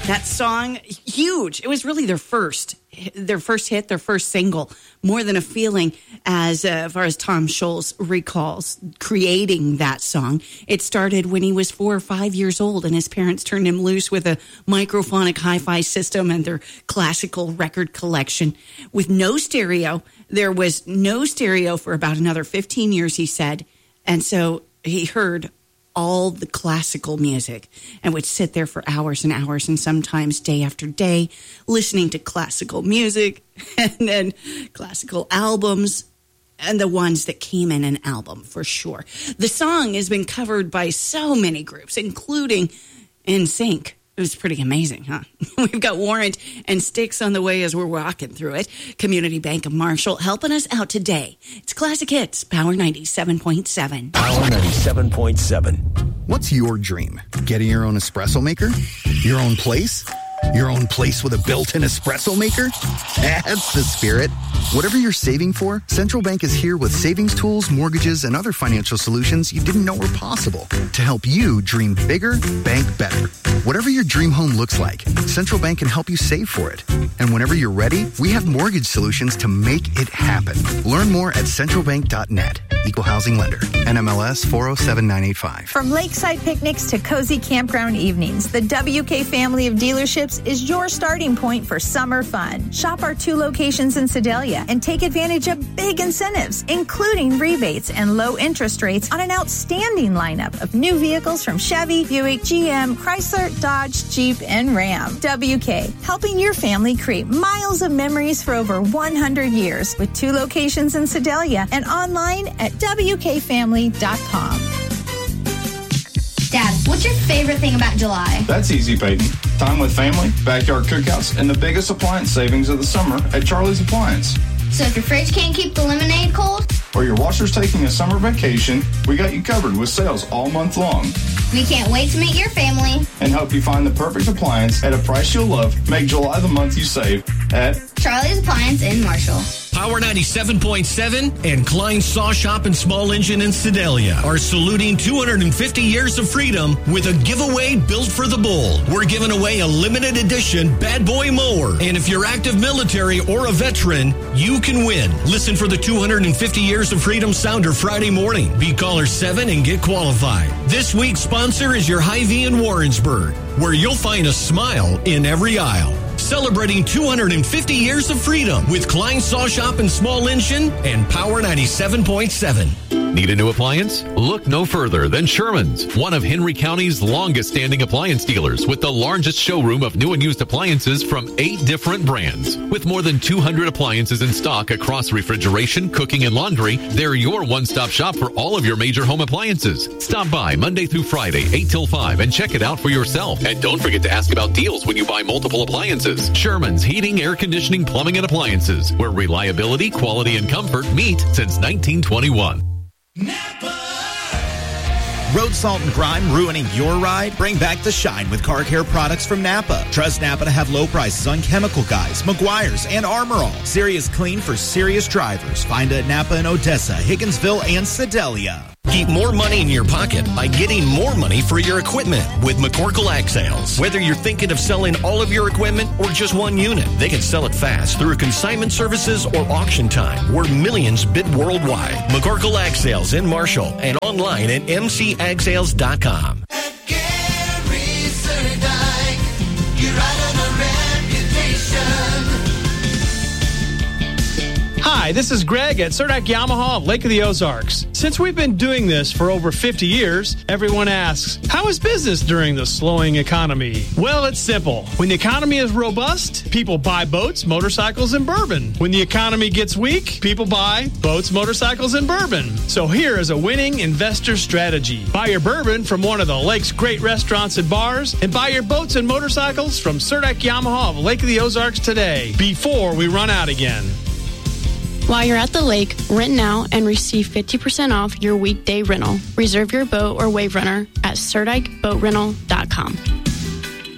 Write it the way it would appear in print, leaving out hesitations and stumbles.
That song, huge. It was really their first hit, their first single, More Than a Feeling, as far as Tom Scholz recalls creating that song. It started when he was 4 or 5 years old, and his parents turned him loose with a microphonic hi-fi system and their classical record collection. With no stereo, there was no stereo for about another 15 years, he said. And so he heard all the classical music and would sit there for hours and hours and sometimes day after day listening to classical music and then classical albums and the ones that came in an album for sure. The song has been covered by so many groups, including NSYNC. It was pretty amazing, huh? We've got Warrant and Styx on the way as we're walking through it. Community Bank of Marshall helping us out today. It's Classic Hits, Power 97.7. Power 97.7. What's your dream? Getting your own espresso maker? Your own place? Your own place with a built-in espresso maker? That's the spirit. Whatever you're saving for, Central Bank is here with savings tools, mortgages, and other financial solutions you didn't know were possible to help you dream bigger, bank better. Whatever your dream home looks like, Central Bank can help you save for it. And whenever you're ready, we have mortgage solutions to make it happen. Learn more at centralbank.net. Equal housing lender. NMLS 407985. From lakeside picnics to cozy campground evenings, the WK family of dealerships is your starting point for summer fun. Shop our 2 locations in Sedalia and take advantage of big incentives, including rebates and low interest rates on an outstanding lineup of new vehicles from Chevy, Buick, GM, Chrysler, Dodge, Jeep, and Ram. WK, helping your family create miles of memories for over 100 years with 2 locations in Sedalia and online at WKFamily.com. Dad, what's your favorite thing about July? That's easy, Peyton. Time with family, backyard cookouts, and the biggest appliance savings of the summer at Charlie's Appliance. So if your fridge can't keep the lemonade cold, or your washer's taking a summer vacation, we got you covered with sales all month long. We can't wait to meet your family and help you find the perfect appliance at a price you'll love. Make July the month you save at Charlie's Appliance in Marshall. Power 97.7 and Klein Saw Shop and Small Engine in Sedalia are saluting 250 years of freedom with a giveaway built for the bull. We're giving away a limited edition Bad Boy mower. And if you're active military or a veteran, you can win. Listen for the 250 Years of Freedom Sounder Friday morning. Be caller 7 and get qualified. This week's sponsor is your Hy-Vee in Warrensburg, where you'll find a smile in every aisle. Celebrating 250 years of freedom with Klein Saw Shop and Small Engine and Power 97.7. Need a new appliance? Look no further than Sherman's, one of Henry County's longest-standing appliance dealers with the largest showroom of new and used appliances from 8 different brands. With more than 200 appliances in stock across refrigeration, cooking, and laundry, they're your one-stop shop for all of your major home appliances. Stop by Monday through Friday, 8 till 5, and check it out for yourself. And don't forget to ask about deals when you buy multiple appliances. Sherman's Heating, Air Conditioning, Plumbing, and Appliances, where reliability, quality, and comfort meet since 1921. Napa! Road salt and grime ruining your ride? Bring back the shine with car care products from Napa. Trust Napa to have low prices on Chemical Guys, Meguiar's, and Armor All. Serious clean for serious drivers. Find it at Napa in Odessa, Higginsville, and Sedalia. Keep more money in your pocket by getting more money for your equipment with McCorkle Ag Sales. Whether you're thinking of selling all of your equipment or just one unit, they can sell it fast through consignment services or auction time, where millions bid worldwide. McCorkle Ag Sales in Marshall and online at mcagsales.com. At Gary Surdike, you're right on a reputation. Hi, this is Greg at Surdike Yamaha of Lake of the Ozarks. Since we've been doing this for over 50 years, everyone asks, how is business during the slowing economy? Well, it's simple. When the economy is robust, people buy boats, motorcycles, and bourbon. When the economy gets weak, people buy boats, motorcycles, and bourbon. So here is a winning investor strategy. Buy your bourbon from one of the lake's great restaurants and bars, and buy your boats and motorcycles from Surdike Yamaha of Lake of the Ozarks today, before we run out again. While you're at the lake, rent now and receive 50% off your weekday rental. Reserve your boat or wave runner at SurdikeBoatRental.com.